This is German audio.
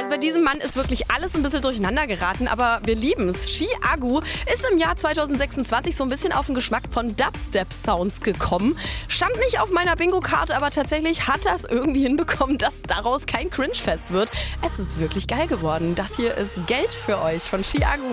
bei diesem Mann ist wirklich alles ein bisschen durcheinander geraten, aber wir lieben es. Chiago ist im Jahr 2026 so ein bisschen auf den Geschmack von Dubstep-Sounds gekommen. Stand nicht auf meiner Bingo-Karte, aber tatsächlich hat er es irgendwie hinbekommen, dass daraus kein Cringe-Fest wird. Es ist wirklich geil geworden. Das hier ist Geld für euch von Chiago.